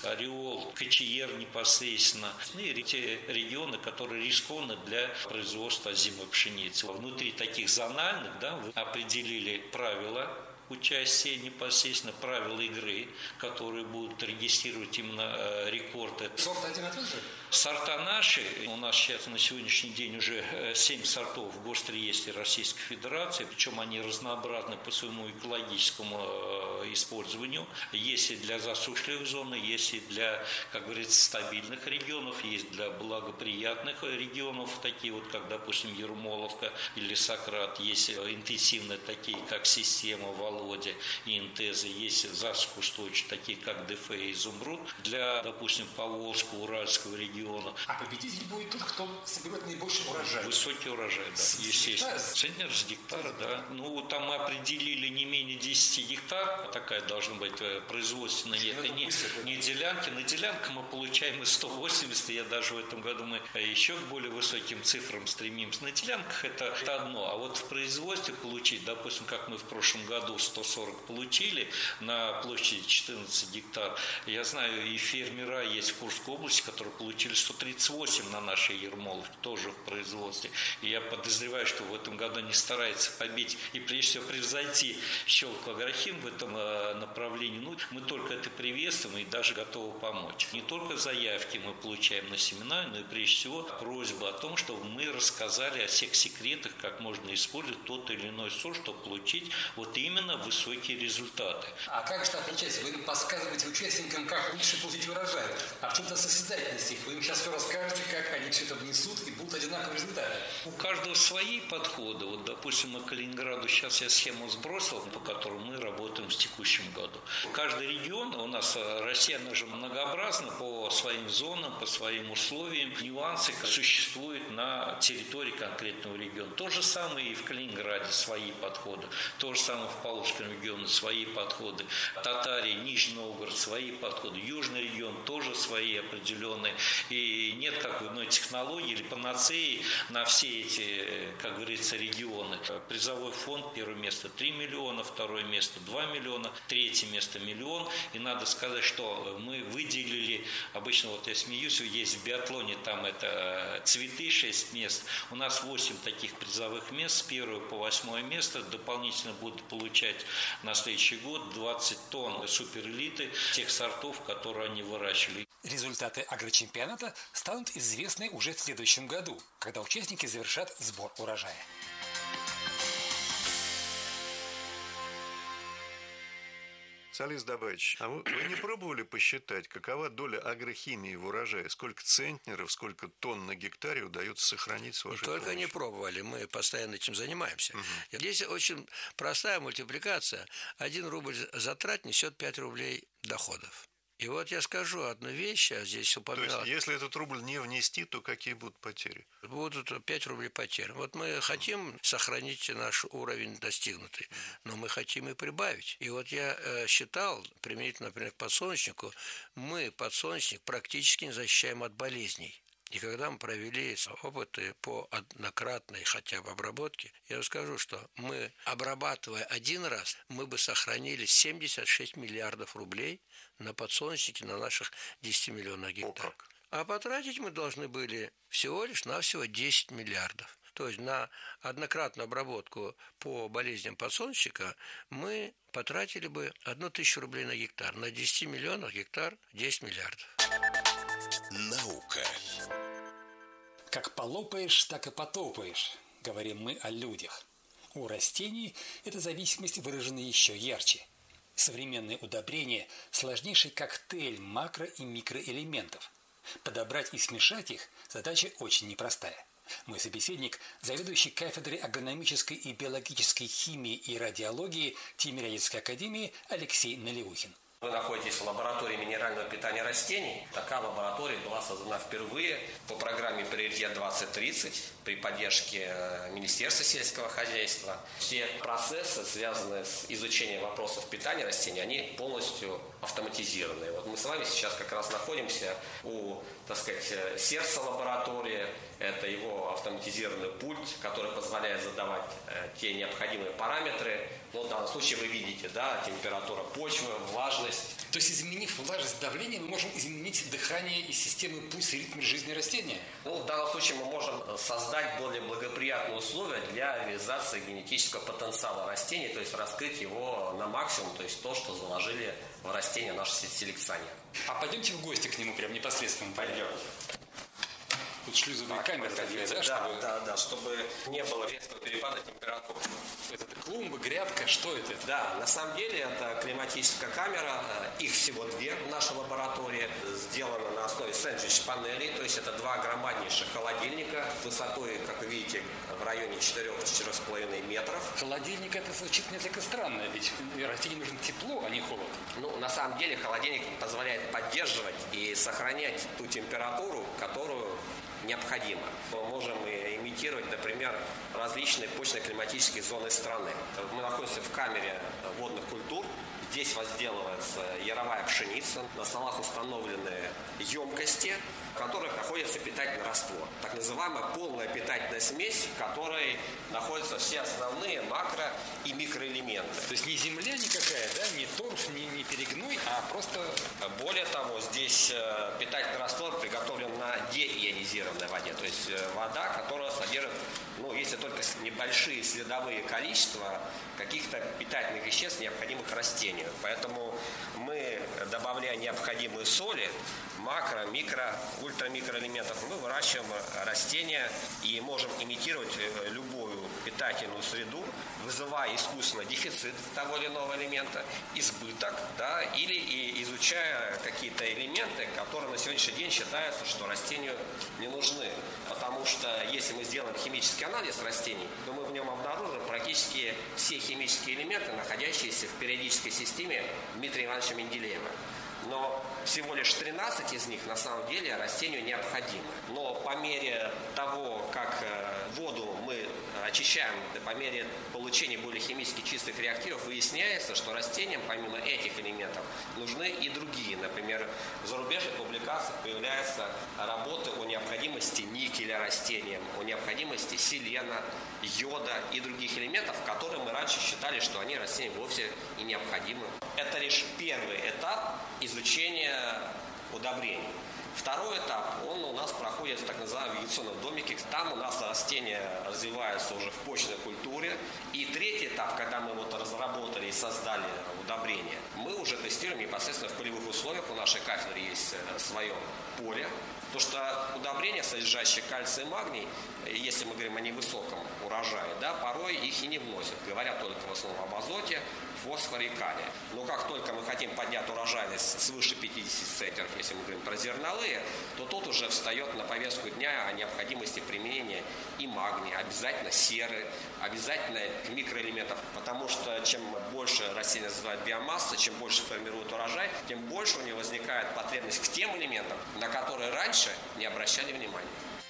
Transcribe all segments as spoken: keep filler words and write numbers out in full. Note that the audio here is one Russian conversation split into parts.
Орел, Кочеер непосредственно. И те регионы, которые рискованны для производства озимой пшеницы. Внутри таких зональных, да, вы определили правила участия, непосредственно правила игры, которые будут регистрировать именно рекорды. Сорт один и тот же? Сорта наши, у нас сейчас на сегодняшний день уже семь сортов в госреестре Российской Федерации, причем они разнообразны по своему экологическому использованию. Есть и для засушливых зон, есть и для, как говорится, стабильных регионов, есть для благоприятных регионов, такие вот, как, допустим, Ермоловка или Сократ, есть интенсивные такие, как Система, Володя и Интеза, есть засухоустойчивые, такие, как ДФ и Изумруд, для, допустим, Поволжского, Уральского региона. А победитель будет тот, кто соберет наибольший урожай? Высокий урожай, да, с естественно. Гектара? Центнер с гектара, да. Ну, там мы определили не менее десяти гектар, такая должна быть производственная, это не, не делянки. На делянках мы получаем и сто восемьдесят, я даже в этом году мы еще к более высоким цифрам стремимся. На делянках это, это одно, а вот в производстве получить, допустим, как мы в прошлом году сто сорок получили на площади четырнадцать гектар, я знаю, и фермера есть в Курской области, которые получили сто тридцать восемь на нашей Ермоловке, тоже в производстве. И я подозреваю, что в этом году они стараются побить и прежде всего превзойти Щелково-Агрохим в этом направлении. Ну, мы только это приветствуем и даже готовы помочь. Не только заявки мы получаем на семена, но и прежде всего просьба о том, чтобы мы рассказали о всех секретах, как можно использовать тот или иной сорт, чтобы получить вот именно высокие результаты. А как же так получается? Вы подсказываете участникам, как лучше получить урожай. А в чем-то состязательность их? Вы им сейчас все расскажете, как они все это внесут, и будут одинаковые результаты. У каждого свои подходы. Вот, допустим, на Калининграду сейчас я схему сбросил, по которой мы работаем в текущем году. Каждый регион, у нас Россия, она же многообразна по своим зонам, по своим условиям. Нюансы существуют на территории конкретного региона. То же самое и в Калининграде свои подходы. То же самое в Поволжском регионе свои подходы. Татария, Нижний Новгород свои подходы. Южный регион тоже свои определенные. И нет как одной технологии или панацеи на все эти, как говорится, регионы. Призовой фонд, первое место три миллиона, второе место два миллиона, третье место миллион. И надо сказать, что мы выделили, обычно вот я смеюсь, есть в биатлоне там это цветы, шесть мест. У нас восемь таких призовых мест, с первого по восьмое место. Дополнительно будут получать на следующий год двадцать тонн суперэлиты тех сортов, которые они выращивали. Результаты агрочемпионата станут известны уже в следующем году, когда участники завершат сбор урожая. Салис Добаевич, а вы, вы не пробовали посчитать, какова доля агрохимии в урожае? Сколько центнеров, сколько тонн на гектаре удается сохранить с вашей Только помощью? не пробовали, мы постоянно этим занимаемся. Угу. Здесь очень простая мультипликация. Один рубль затрат несет пять рублей доходов. И вот я скажу одну вещь, я здесь упоминал. То есть, если этот рубль не внести, то какие будут потери? Будут пять рублей потерь. Вот мы хотим сохранить наш уровень достигнутый, но мы хотим и прибавить. И вот я э, считал, применительно, например, к подсолнечнику, мы подсолнечник практически не защищаем от болезней. И когда мы провели опыты по однократной хотя бы обработке, я вам скажу, что мы, обрабатывая один раз, мы бы сохранили семьдесят шесть миллиардов рублей на подсолнечнике на наших десяти миллионах гектаров. А потратить мы должны были всего лишь навсего десять миллиардов. То есть на однократную обработку по болезням подсолнечника мы потратили бы одну тысячу рублей на гектар. На десяти миллионах гектар десять миллиардов. Наука. Как полопаешь, так и потопаешь, говорим мы о людях. У растений эта зависимость выражена еще ярче. Современные удобрения – сложнейший коктейль макро- и микроэлементов. Подобрать и смешать их – задача очень непростая. Мой собеседник – заведующий кафедрой агрономической и биологической химии и радиологии Тимирязевской академии Алексей Наливухин. Вы находитесь в лаборатории минерального питания растений. Такая лаборатория была создана впервые по программе «Приоритет двадцать тридцать» при поддержке Министерства сельского хозяйства. Все процессы, связанные с изучением вопросов питания растений, они полностью автоматизированы. Вот мы с вами сейчас как раз находимся у, так сказать, сердца лаборатории. Это его автоматизированный пульт, который позволяет задавать э, те необходимые параметры. Ну, в данном случае вы видите, да, температура почвы, влажность, То есть, изменив влажность давления, мы можем изменить дыхание и системы пульса и ритм жизни растения? Ну, в данном случае мы можем создать более благоприятные условия для реализации генетического потенциала растений, то есть раскрыть его на максимум, то есть то, что заложили в растения наши селекционеры. А пойдемте в гости к нему прям непосредственно. Пойдемте. Тут шлюзовые камеры такие, да? Да, чтобы... да, да, чтобы не было резкого перепада температуры. Это клумба, грядка, что это? Да, на самом деле это климатическая камера, их всего две в нашей лаборатории, сделана на основе сэндвич-панелей, то есть это два громаднейших холодильника высотой, как вы видите, в районе четыре-четыре с половиной метров. Холодильник, это звучит несколько странно, ведь растению нужно тепло, а не холод. Ну, на самом деле холодильник позволяет поддерживать и сохранять ту температуру, которую необходимо. Мы можем имитировать, например, различные почвенно-климатические зоны страны. Мы находимся в камере водных культур. Здесь возделывается яровая пшеница. На столах установлены емкости, в которых находится питательный раствор. Так называемая полная питательная смесь, в которой находятся все основные макро- и микроэлементы. То есть не земля никакая, да, не торф, не, не перегной, а просто... Более того, здесь питательный раствор приготовлен на деионизированной воде. То есть вода, которая содержит, ну, если только небольшие следовые количества каких-то питательных веществ, необходимых растению. Поэтому мы, добавляя необходимые соли, макро, микро, ультрамикроэлементов, мы выращиваем растения и можем имитировать любую питательную среду, вызывая искусственно дефицит того или иного элемента, избыток, да, или и изучая какие-то элементы, которые на сегодняшний день считаются, что растению не нужны. Потому что если мы сделаем химический анализ растений, то мы в нем обнаружим практически все химические элементы, находящиеся в периодической системе Дмитрия Ивановича Менделеева. Но всего лишь тринадцать из них на самом деле растению необходимы. Но по мере того, как воду мы очищаем, по мере получения более химически чистых реактивов, выясняется, что растениям помимо этих элементов нужны и другие. Например, в зарубежных публикациях появляются работы о необходимости никеля растениям, о необходимости селена, йода и других элементов, которые мы раньше считали, что они растениям вовсе и необходимы. Это лишь первый этап изучения удобрений. Второй этап, он у нас проходит в так называемом вегетационном домике. Там у нас растения развиваются уже в почной культуре. И третий этап, когда мы вот разработали и создали удобрения, мы уже тестируем непосредственно в полевых условиях. У нашей кафедры есть свое поле. Потому что удобрения, содержащие кальций и магний, если мы говорим о невысоком урожае, да, порой их и не вносят. Говорят только в основном об азоте, фосфоре и калии. Но как только мы хотим поднять урожайность свыше пятидесяти центнеров, если мы говорим про зерновые, то тут уже встает на повестку дня о необходимости применения и магния, обязательно серы, обязательно микроэлементов. Потому что чем больше растение развивает биомассы, чем больше формирует урожай, тем больше у него возникает потребность к тем элементам, на которые раньше не обращали внимания.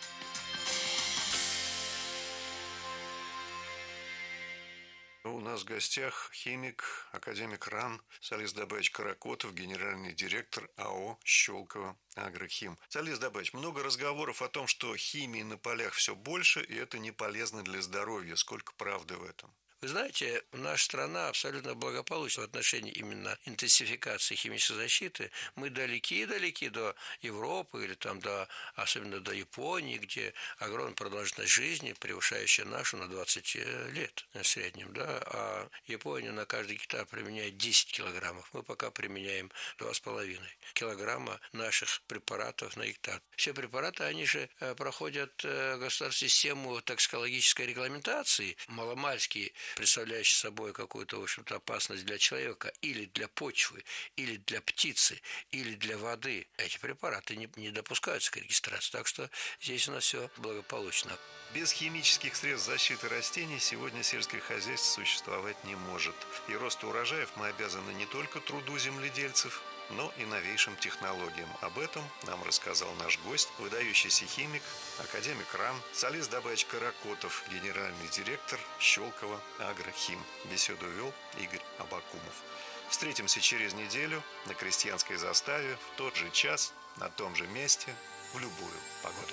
У нас в гостях химик, академик РАН Салис Дабаевич Каракотов, генеральный директор АО «Щелково Агрохим». Салис Дабаевич, много разговоров о том, что химии на полях все больше, и это не полезно для здоровья. Сколько правды в этом? Вы знаете, наша страна абсолютно благополучна в отношении именно интенсификации химической защиты. Мы далеки-далеки до Европы или там до, особенно до Японии, где огромная продолжительность жизни, превышающая нашу на двадцать лет в среднем. Да? А Япония на каждый гектар применяет десять килограммов. Мы пока применяем два с половиной килограмма наших препаратов на гектар. Все препараты, они же проходят государственную систему токсикологической регламентации, маломальские, представляющий собой какую-то, в общем-то, опасность для человека или для почвы, или для птицы, или для воды. Эти препараты не, не допускаются к регистрации, так что здесь у нас все благополучно. Без химических средств защиты растений сегодня сельское хозяйство существовать не может. И росту урожаев мы обязаны не только труду земледельцев, но и новейшим технологиям. Об этом нам рассказал наш гость, выдающийся химик, академик РАН Салис Дабаевич Каракотов, генеральный директор Щелково Агрохим. Беседу вел Игорь Абакумов. Встретимся через неделю на Крестьянской заставе в тот же час, на том же месте, в любую погоду.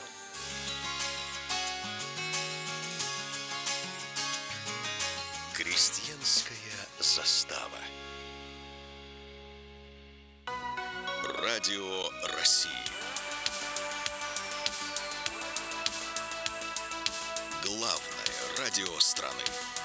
Крестьянская застава. Радио России. Главное радио страны.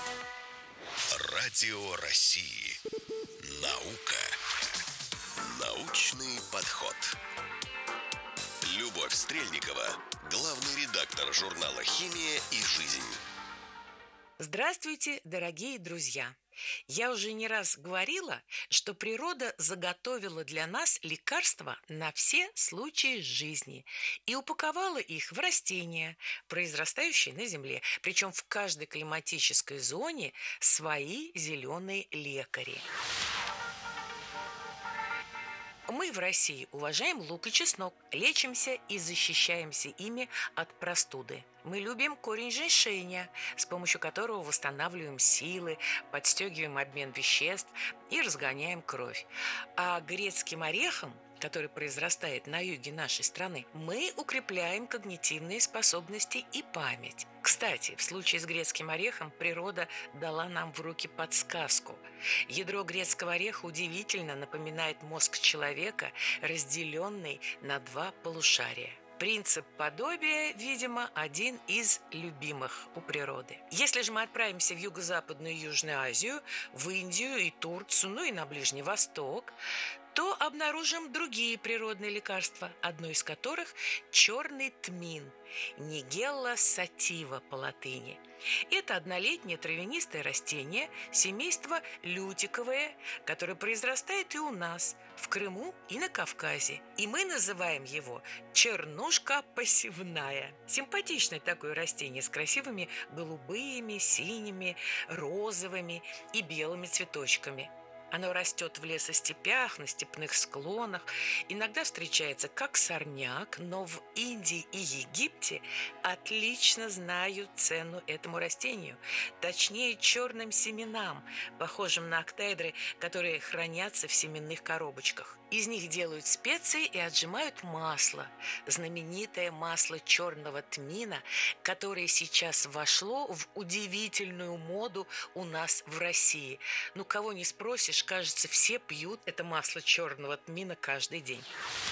Радио России. Наука. Научный подход. Любовь Стрельникова, главный редактор журнала «Химия и жизнь». Здравствуйте, дорогие друзья! Я уже не раз говорила, что природа заготовила для нас лекарства на все случаи жизни и упаковала их в растения, произрастающие на земле. Причем в каждой климатической зоне свои зеленые лекари. Мы в России уважаем лук и чеснок, лечимся и защищаемся ими от простуды. Мы любим корень женьшеня, с помощью которого восстанавливаем силы, подстегиваем обмен веществ и разгоняем кровь. А грецким орехом, который произрастает на юге нашей страны, мы укрепляем когнитивные способности и память. Кстати, в случае с грецким орехом природа дала нам в руки подсказку. Ядро грецкого ореха удивительно напоминает мозг человека, разделенный на два полушария. Принцип подобия, видимо, один из любимых у природы. Если же мы отправимся в Юго-Западную и Южную Азию, в Индию и Турцию, ну и на Ближний Восток, то обнаружим другие природные лекарства, одно из которых – черный тмин, нигелла сатива по латыни. Это однолетнее травянистое растение семейства лютиковое, которое произрастает и у нас, в Крыму и на Кавказе. И мы называем его чернушка посевная. Симпатичное такое растение с красивыми голубыми, синими, розовыми и белыми цветочками. Оно растет в лесостепях, на степных склонах, иногда встречается как сорняк, но в Индии и Египте отлично знают цену этому растению, точнее черным семенам, похожим на октаэдры, которые хранятся в семенных коробочках. Из них делают специи и отжимают масло, знаменитое масло черного тмина, которое сейчас вошло в удивительную моду у нас в России. Ну, кого не спросишь, кажется, все пьют это масло черного тмина каждый день.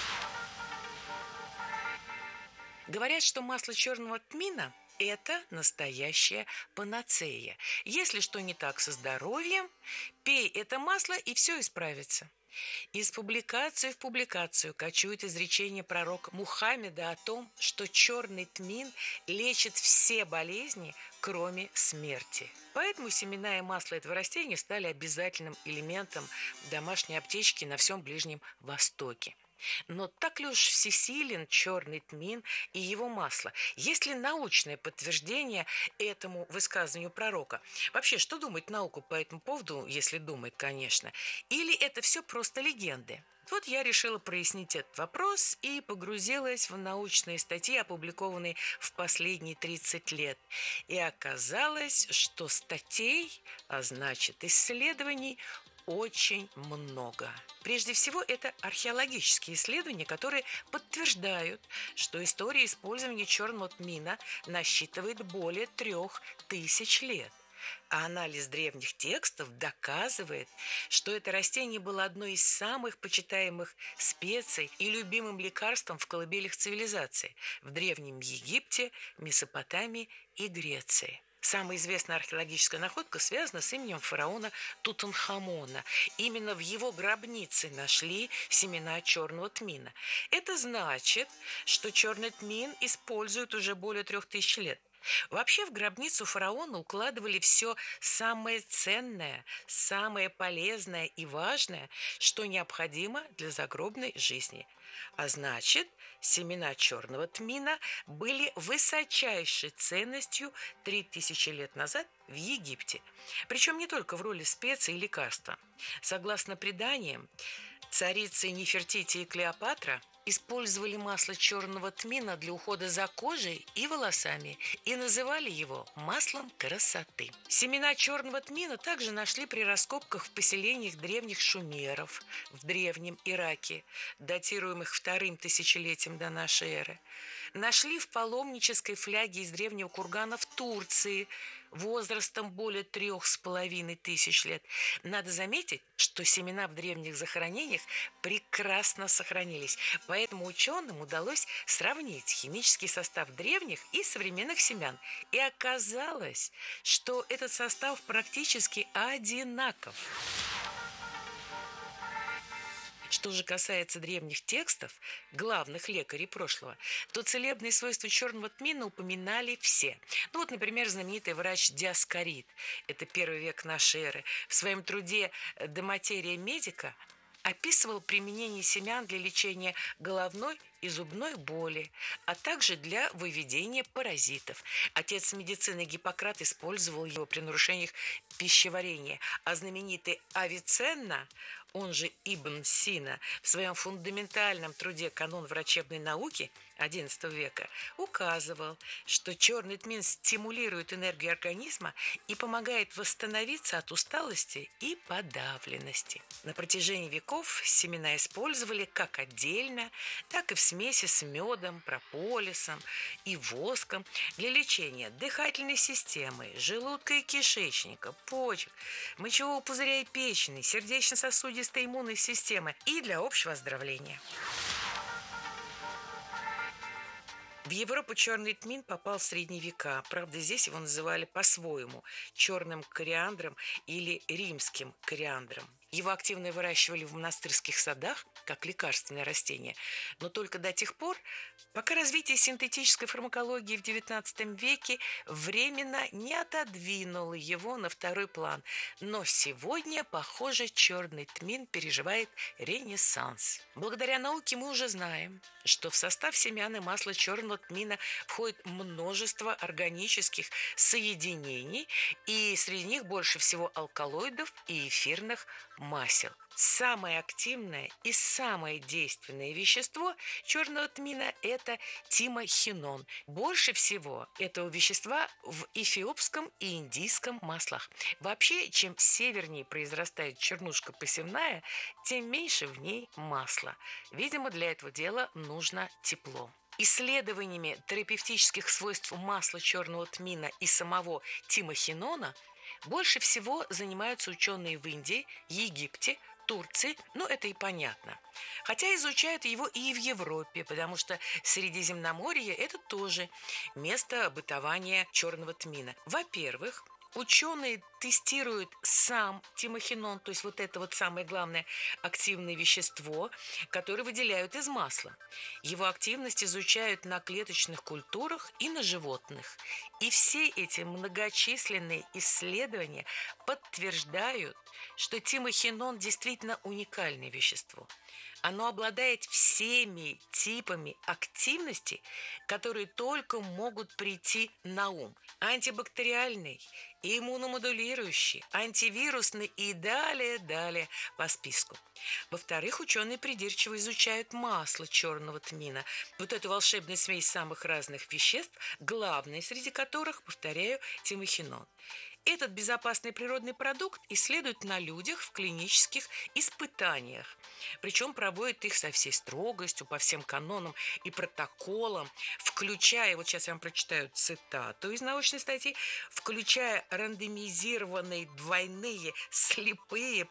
Говорят, что масло черного тмина – это настоящая панацея. Если что не так со здоровьем, пей это масло, и все исправится. Из публикации в публикацию кочует изречение пророка Мухаммеда о том, что черный тмин лечит все болезни, кроме смерти. Поэтому семена и масло этого растения стали обязательным элементом домашней аптечки на всем Ближнем Востоке. Но так ли уж всесилен черный тмин и его масло? Есть ли научное подтверждение этому высказыванию пророка? Вообще, что думает наука по этому поводу, если думает, конечно? Или это все просто легенды? Вот я решила прояснить этот вопрос и погрузилась в научные статьи, опубликованные в последние тридцать лет. И оказалось, что статей, а значит исследований, очень много. Прежде всего, это археологические исследования, которые подтверждают, что история использования черного тмина насчитывает более трех тысяч лет. А анализ древних текстов доказывает, что это растение было одной из самых почитаемых специй и любимым лекарством в колыбелях цивилизации в Древнем Египте, Месопотамии и Греции. Самая известная археологическая находка связана с именем фараона Тутанхамона. Именно в его гробнице нашли семена черного тмина. Это значит, что черный тмин используют уже более трех тысяч лет. Вообще в гробницу фараона укладывали все самое ценное, самое полезное и важное, что необходимо для загробной жизни. А значит, семена черного тмина были высочайшей ценностью три тысячи лет назад в Египте. Причем не только в роли специй и лекарства. Согласно преданиям, царицы Нефертити и Клеопатра использовали масло черного тмина для ухода за кожей и волосами и называли его маслом красоты. Семена черного тмина также нашли при раскопках в поселениях древних шумеров в древнем Ираке, датируемых вторым тысячелетием до нашей эры. Нашли в паломнической фляге из древнего кургана в Турции возрастом более трех с половиной тысяч лет. Надо заметить, что семена в древних захоронениях прекрасно сохранились, поэтому ученым удалось сравнить химический состав древних и современных семян. И оказалось, что этот состав практически одинаков. Что же касается древних текстов, главных лекарей прошлого, то целебные свойства черного тмина упоминали все. Ну вот, например, знаменитый врач Диаскорид, это первый век нашей эры, в своем труде «De materia medica» описывал применение семян для лечения головной и зубной боли, а также для выведения паразитов. Отец медицины Гиппократ использовал его при нарушениях пищеварения, а знаменитый Авиценна, он же Ибн Сина, в своем фундаментальном труде «Канон врачебной науки» одиннадцатого века указывал, что черный тмин стимулирует энергию организма и помогает восстановиться от усталости и подавленности. На протяжении веков семена использовали как отдельно, так и в смеси с медом, прополисом и воском для лечения дыхательной системы, желудка и кишечника, почек, мочевого пузыря и печени, сердечно-сосудистой иммунной системы и для общего оздоровления. В Европу черный тмин попал в средние века. Правда, здесь его называли по-своему – черным кориандром или римским кориандром. Его активно выращивали в монастырских садах, как лекарственное растение, но только до тех пор, пока развитие синтетической фармакологии в девятнадцатом веке временно не отодвинуло его на второй план. Но сегодня, похоже, черный тмин переживает ренессанс. Благодаря науке мы уже знаем, что в состав семян и масла черного тмина входит множество органических соединений, и среди них больше всего алкалоидов и эфирных масел. Самое активное и самое действенное вещество черного тмина – это тимохинон. Больше всего этого вещества в эфиопском и индийском маслах. Вообще, чем севернее произрастает чернушка посевная, тем меньше в ней масла. Видимо, для этого дела нужно тепло. Исследованиями терапевтических свойств масла черного тмина и самого тимохинона больше всего занимаются ученые в Индии, Египте, Турции, ну это и понятно. Хотя изучают его и в Европе, потому что Средиземноморье – это тоже место бытования черного тмина. Во-первых, ученые тестируют сам тимохинон, то есть вот это вот самое главное активное вещество, которое выделяют из масла. Его активность изучают на клеточных культурах и на животных. И все эти многочисленные исследования подтверждают, что тимохинон действительно уникальное вещество. Оно обладает всеми типами активности, которые только могут прийти на ум. Антибактериальный, иммуномодулирующий, антивирусный и далее, далее по списку. Во-вторых, ученые придирчиво изучают масло черного тмина. Вот эту волшебную смесь самых разных веществ, главное среди которых, повторяю, тимохинон. Этот безопасный природный продукт исследуют на людях в клинических испытаниях. Причем проводят их со всей строгостью, по всем канонам и протоколам, включая, вот сейчас я вам прочитаю цитату из научной статьи, включая рандомизированные двойные слепые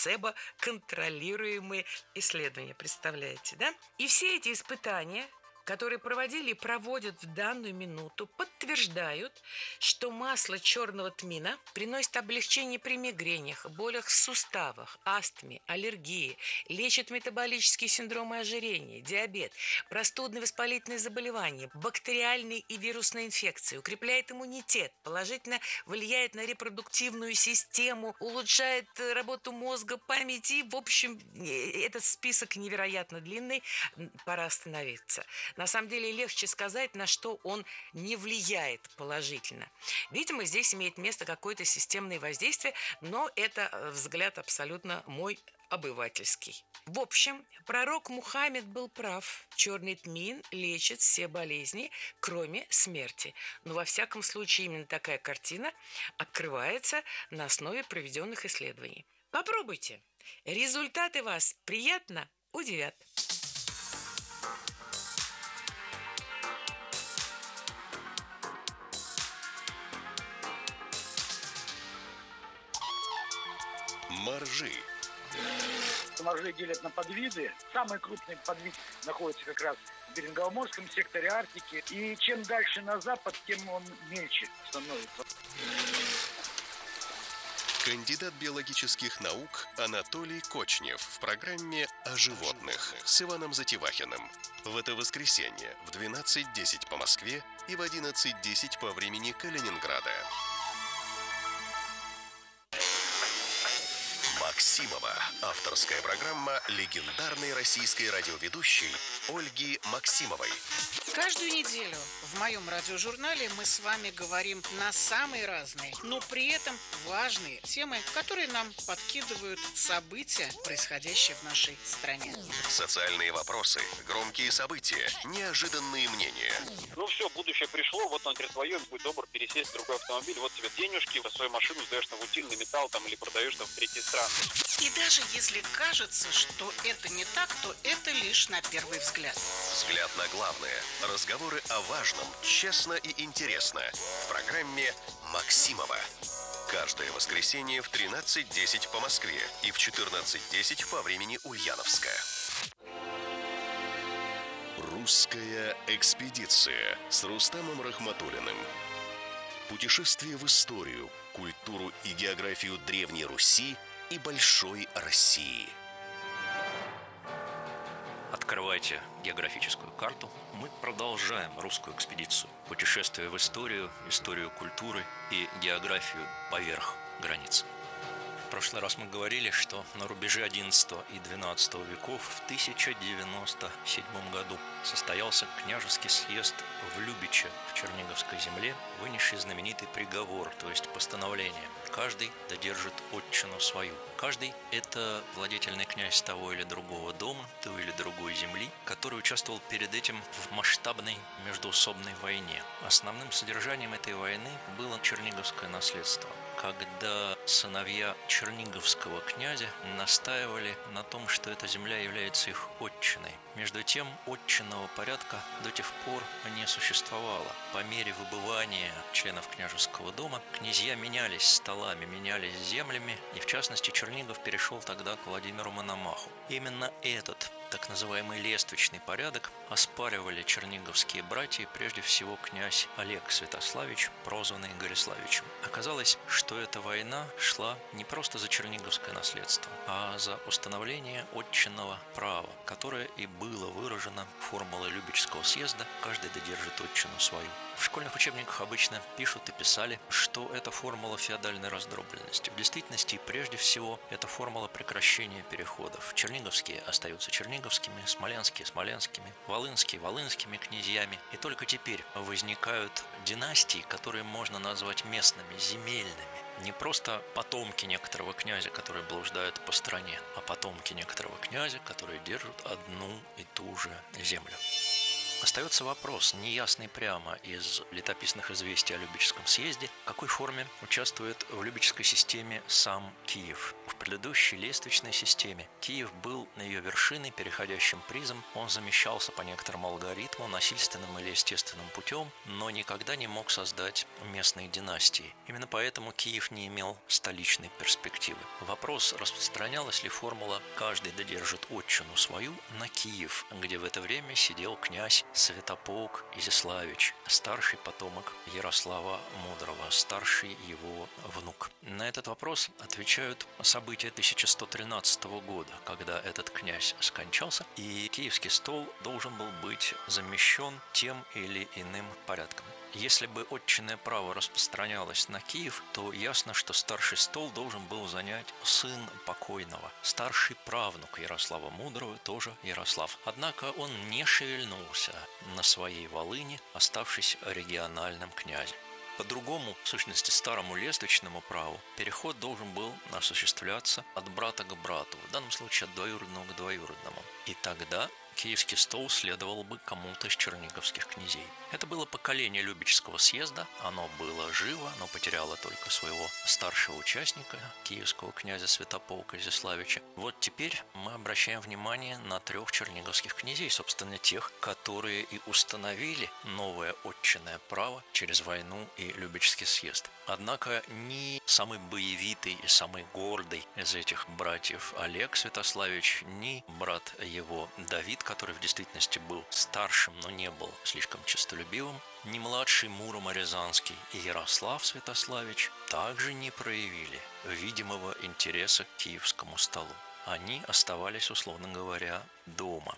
плацебо-контролируемые исследования. Представляете, да? И все эти испытания, которые проводили и проводят в данную минуту, подтверждают, что масло черного тмина приносит облегчение при мигренях, болях в суставах, астме, аллергии, лечит метаболические синдромы ожирения, диабет, простудные воспалительные заболевания, бактериальные и вирусные инфекции, укрепляет иммунитет, положительно влияет на репродуктивную систему, улучшает работу мозга, памяти. В общем, этот список невероятно длинный, пора остановиться. На самом деле легче сказать, на что он не влияет положительно. Видимо, здесь имеет место какое-то системное воздействие, но это взгляд абсолютно мой обывательский. В общем, пророк Мухаммед был прав. Черный тмин лечит все болезни, кроме смерти. Но во всяком случае именно такая картина открывается на основе проведенных исследований. Попробуйте. Результаты вас приятно удивят. Моржи. Моржи делят на подвиды. Самый крупный подвид находится как раз в Берингово-Морском секторе Арктики. И чем дальше на запад, тем он мельче становится. Кандидат биологических наук Анатолий Кочнев в программе «О животных» с Иваном Затевахиным. В это воскресенье в двенадцать десять по Москве и в одиннадцать десять по времени Калининграда. Максимова. Авторская программа легендарной российской радиоведущей Ольги Максимовой. Каждую неделю в моем радиожурнале мы с вами говорим на самые разные, но при этом важные темы, которые нам подкидывают события, происходящие в нашей стране. Социальные вопросы, громкие события, неожиданные мнения. Ну все, будущее пришло, вот он теперь твое, будь добр, пересесть в другой автомобиль, вот тебе денежки, свою машину сдаешь на утильный металл там или продаешь там в третьей стране. И даже если кажется, что это не так, то это лишь на первый взгляд. Взгляд на главное. Разговоры о важном, честно и интересно. В программе «Максимова». Каждое воскресенье в тринадцать десять по Москве и в четырнадцать десять по времени Ульяновска. Русская экспедиция с Рустамом Рахматуллиным. Путешествие в историю, культуру и географию Древней Руси и Большой России. Открывайте географическую карту. Мы продолжаем русскую экспедицию. Путешествие в историю, историю культуры и географию поверх границ. В прошлый раз мы говорили, что на рубеже одиннадцатого и двенадцатого веков в тысяча девяносто седьмом году состоялся княжеский съезд в Любиче в Черниговской земле, вынесший знаменитый приговор, то есть постановление. Каждый додержит отчину свою. Каждый – это владетельный князь того или другого дома, той или другой земли, который участвовал перед этим в масштабной междоусобной войне. Основным содержанием этой войны было черниговское наследство. Когда сыновья черниговского князя настаивали на том, что эта земля является их отчиной. Между тем, отчинного порядка до тех пор не существовало. По мере выбывания членов княжеского дома князья менялись столами, менялись землями, и в частности Чернигов перешел тогда к Владимиру Мономаху. Именно этот так называемый лествичный порядок оспаривали черниговские братья, прежде всего князь Олег Святославич, прозванный Гориславичем. Оказалось, что эта война шла не просто за черниговское наследство, а за установление отчинного права, которое и было выражено формулой Любечского съезда «каждый додержит отчину свою». В школьных учебниках обычно пишут и писали, что это формула феодальной раздробленности. В действительности, прежде всего, это формула прекращения переходов. Черниговские остаются черниговскими, смоленские – смоленскими, волынские – волынскими князьями. И только теперь возникают династии, которые можно назвать местными, земельными. Не просто потомки некоторого князя, которые блуждают по стране, а потомки некоторого князя, которые держат одну и ту же землю. Остается вопрос, неясный прямо из летописных известий о Любечском съезде, в какой форме участвует в Любечской системе сам Киев. В предыдущей лествичной системе Киев был на ее вершиной, переходящим призом, он замещался по некоторому алгоритму, насильственным или естественным путем, но никогда не мог создать местные династии. Именно поэтому Киев не имел столичной перспективы. Вопрос, распространялась ли формула «каждый додержит отчину свою» на Киев, где в это время сидел князь Святополк Изяславич, старший потомок Ярослава Мудрого, старший его внук. На этот вопрос отвечают события тысяча сто тринадцатого года, когда этот князь скончался, и Киевский стол должен был быть замещен тем или иным порядком. Если бы отчинное право распространялось на Киев, то ясно, что старший стол должен был занять сын покойного. Старший правнук Ярослава Мудрого тоже Ярослав. Однако он не шевельнулся на своей Волыни, оставшись региональным князем. По другому, в сущности, старому лествичному праву, переход должен был осуществляться от брата к брату, в данном случае от двоюродного к двоюродному. И тогда киевский стол следовал бы кому-то из черниговских князей. Это было поколение Любечского съезда, оно было живо, оно потеряло только своего старшего участника, киевского князя Святополка Изяславича. Вот теперь мы обращаем внимание на трех черниговских князей, собственно, тех, которые и установили новое отчинное право через войну и Любечский съезд. Однако ни самый боевитый и самый гордый из этих братьев Олег Святославич, ни брат его Давид, который в действительности был старшим, но не был слишком честолюбивым, ни младший Мурома Рязанский и Ярослав Святославич также не проявили видимого интереса к киевскому столу. Они оставались, условно говоря, дома.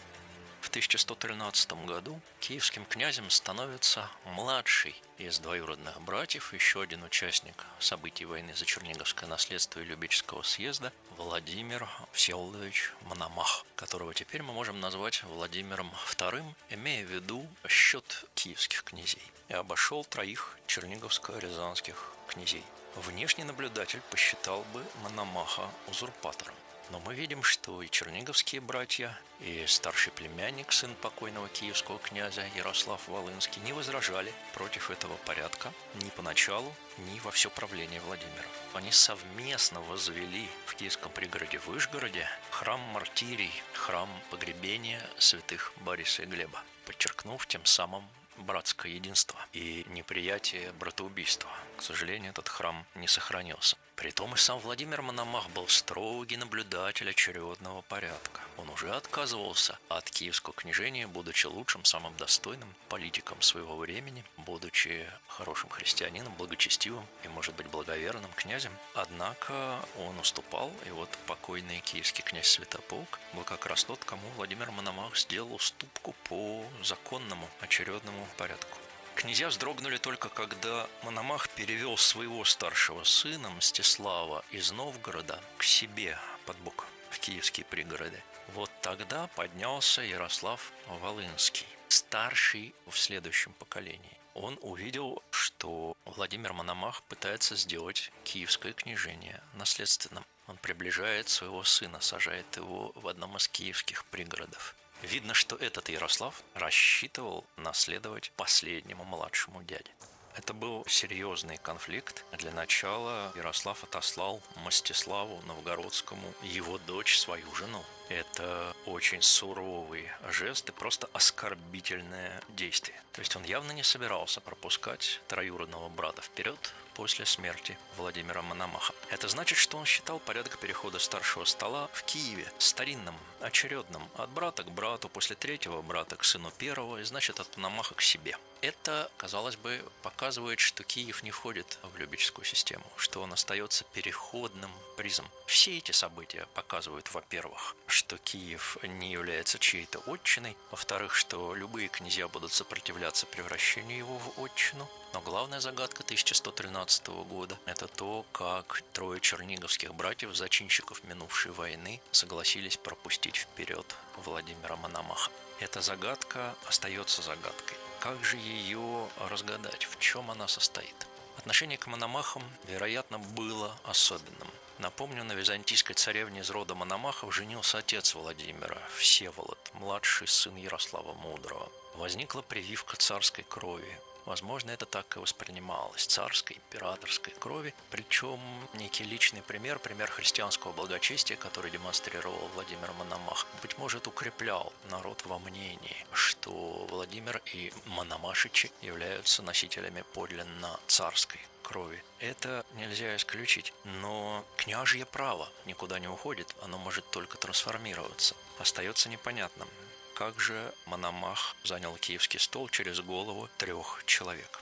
В тысяча сто тринадцатом году киевским князем становится младший из двоюродных братьев, еще один участник событий войны за Черниговское наследство и Любечского съезда, Владимир Всеволодович Мономах, которого теперь мы можем назвать Владимиром вторым, имея в виду счет киевских князей, и обошел троих черниговско-рязанских князей. Внешний наблюдатель посчитал бы Мономаха узурпатором. Но мы видим, что и черниговские братья, и старший племянник, сын покойного киевского князя Ярослав Волынский, не возражали против этого порядка ни поначалу, ни во все правление Владимира. Они совместно возвели в киевском пригороде Вышгороде храм Мартирий, храм погребения святых Бориса и Глеба, подчеркнув тем самым братское единство и неприятие братоубийства. К сожалению, этот храм не сохранился. Притом и сам Владимир Мономах был строгий наблюдатель очередного порядка. Он уже отказывался от киевского княжения, будучи лучшим, самым достойным политиком своего времени, будучи хорошим христианином, благочестивым и, может быть, благоверным князем. Однако он уступал, и вот покойный киевский князь Святополк был как раз тот, кому Владимир Мономах сделал уступку по законному очередному порядку. Князья вздрогнули только, когда Мономах перевел своего старшего сына Мстислава из Новгорода к себе под бок в киевские пригороды. Вот тогда поднялся Ярослав Волынский, старший в следующем поколении. Он увидел, что Владимир Мономах пытается сделать киевское княжение наследственным. Он приближает своего сына, сажает его в одном из киевских пригородов. Видно, что этот Ярослав рассчитывал наследовать последнему младшему дяде. Это был серьезный конфликт. Для начала Ярослав отослал Мстиславу Новгородскому его дочь, свою жену. Это очень суровый жест и просто оскорбительное действие. То есть он явно не собирался пропускать троюродного брата вперед после смерти Владимира Мономаха. Это значит, что он считал порядок перехода старшего стола в Киеве старинным, очередным, от брата к брату, после третьего брата к сыну первого, и значит от Мономаха к себе. Это, казалось бы, показывает, что Киев не входит в Любечскую систему, что он остается переходным призом. Все эти события показывают, во-первых, что Киев не является чьей-то отчиной, во-вторых, что любые князья будут сопротивляться превращению его в отчину. Но главная загадка тысяча сто тринадцатого года – это то, как трое черниговских братьев, зачинщиков минувшей войны, согласились пропустить вперед Владимира Мономаха. Эта загадка остается загадкой. Как же ее разгадать? В чем она состоит? Отношение к Мономахам, вероятно, было особенным. Напомню, на византийской царевне из рода Мономахов женился отец Владимира, Всеволод, младший сын Ярослава Мудрого. Возникла прививка царской крови. Возможно, это так и воспринималось, царской, императорской крови. Причем некий личный пример, пример христианского благочестия, который демонстрировал Владимир Мономах, быть может, укреплял народ во мнении, что Владимир и Мономашичи являются носителями подлинно царской крови. Это нельзя исключить, но княжье право никуда не уходит, оно может только трансформироваться. Остается непонятным, как же Мономах занял киевский стол через голову трех человек.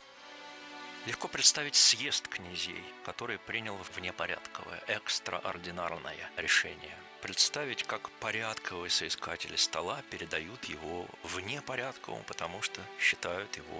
Легко представить съезд князей, который принял внепорядковое, экстраординарное решение. Представить, как порядковые соискатели стола передают его внепорядковому, потому что считают его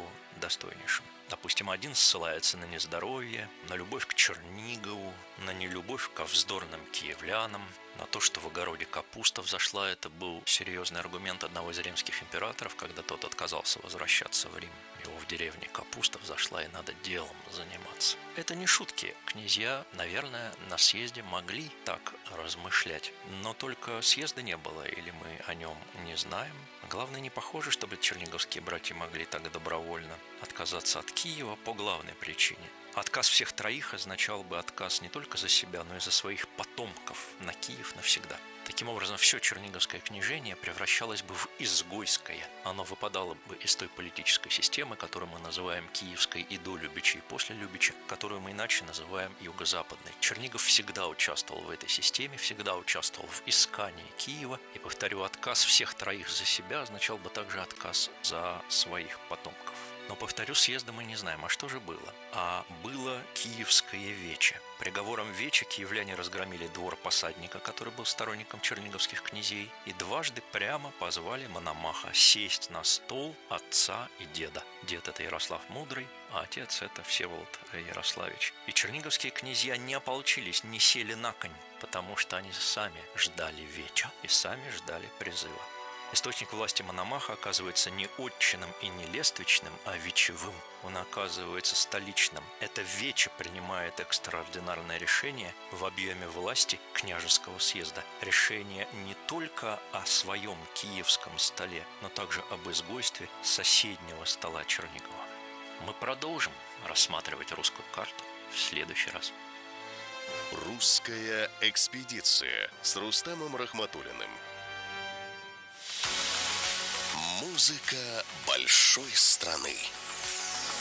достойнейшим. Допустим, один ссылается на нездоровье, на любовь к Чернигову, на нелюбовь ко вздорным киевлянам, на то, что в огороде капуста взошла. Это был серьезный аргумент одного из римских императоров, когда тот отказался возвращаться в Рим. Его в деревне капуста взошла, и надо делом заниматься. Это не шутки. Князья, наверное, на съезде могли так размышлять. Но только съезда не было, или мы о нем не знаем. Главное, не похоже, чтобы черниговские братья могли так добровольно отказаться от Киева по главной причине. Отказ всех троих означал бы отказ не только за себя, но и за своих потомков на Киев навсегда. Таким образом, все черниговское княжение превращалось бы в изгойское. Оно выпадало бы из той политической системы, которую мы называем Киевской, и до Любича, и после Любича, которую мы иначе называем Юго-Западной. Чернигов всегда участвовал в этой системе, всегда участвовал в искании Киева. И, повторю, отказ всех троих за себя означал бы также отказ за своих потомков. Но, повторю, съезда мы не знаем, а что же было? А было Киевское вече. Приговором вече киевляне разгромили двор посадника, который был сторонником черниговских князей, и дважды прямо позвали Мономаха сесть на стол отца и деда. Дед – это Ярослав Мудрый, а отец – это Всеволод Ярославич. И черниговские князья не ополчились, не сели на конь, потому что они сами ждали веча и сами ждали призыва. Источник власти Мономаха оказывается не отчинным и не лествичным, а вечевым. Он оказывается столичным. Это вече принимает экстраординарное решение в объеме власти княжеского съезда. Решение не только о своем киевском столе, но также об изгойстве соседнего стола Чернигова. Мы продолжим рассматривать русскую карту в следующий раз. Русская экспедиция с Рустамом Рахматуллиным. Музыка большой страны.